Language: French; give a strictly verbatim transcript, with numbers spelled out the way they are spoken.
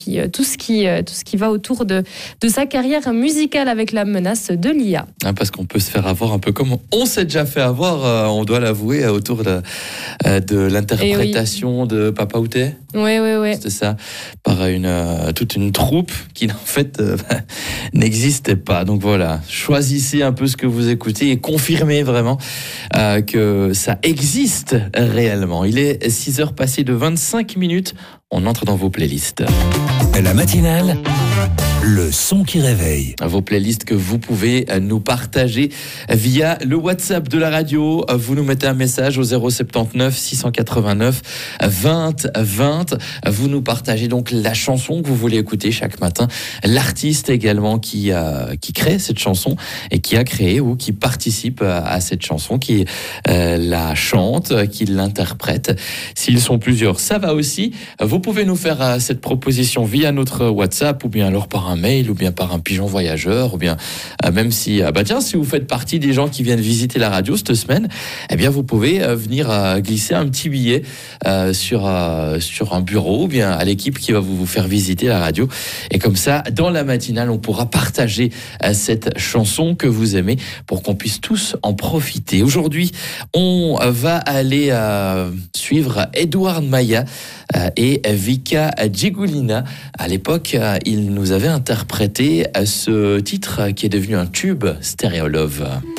Puis, euh, tout ce qui euh, tout ce qui va autour de de sa carrière musicale avec la menace de l'I A. Ah, parce qu'on peut se faire avoir un peu comme on s'est déjà fait avoir, euh, on doit l'avouer, euh, autour de, euh, de l'interprétation oui. de Papa Outé. Oui, oui, oui. C'était ça, par une euh, toute une troupe qui en fait euh, n'existait pas. Donc voilà, choisissez un peu ce que vous écoutez et confirmez vraiment euh, que ça existe réellement. Il est six heures passées de vingt-cinq minutes. On entre dans vos playlists. La matinale, le son qui réveille. Vos playlists que vous pouvez nous partager via le WhatsApp de la radio. Vous nous mettez un message au zéro soixante-dix-neuf six cent quatre-vingt-neuf vingt vingt. Vous nous partagez donc la chanson que vous voulez écouter chaque matin. L'artiste également qui, a, qui crée cette chanson et qui a créé ou qui participe à cette chanson, qui euh, la chante, qui l'interprète. S'ils sont plusieurs, ça va aussi. Vous pouvez nous faire euh, cette proposition via notre WhatsApp ou bien alors par un mail ou bien par un pigeon voyageur ou bien euh, même si euh, bah tiens si vous faites partie des gens qui viennent visiter la radio cette semaine, eh bien vous pouvez euh, venir euh, glisser un petit billet euh, sur euh, sur un bureau ou bien à l'équipe qui va vous, vous faire visiter la radio et comme ça dans la matinale on pourra partager euh, cette chanson que vous aimez pour qu'on puisse tous en profiter. Aujourd'hui on va aller euh, suivre Edouard Maya euh, et Vika Gigulina. À l'époque, il nous avait interprété ce titre qui est devenu un tube, Stereo Love.